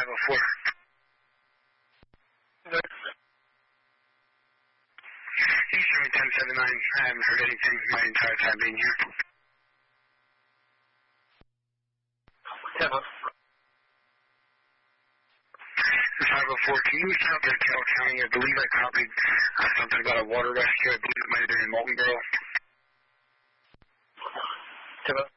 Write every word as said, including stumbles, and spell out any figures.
five oh four. Good. Eastern ten seven nine. I haven't heard anything my entire time being here. Tampa. five oh four, can you reach out to Carroll County? I believe I copied uh, something about a water rescue. I believe it might have been in Moltenboro. Tampa.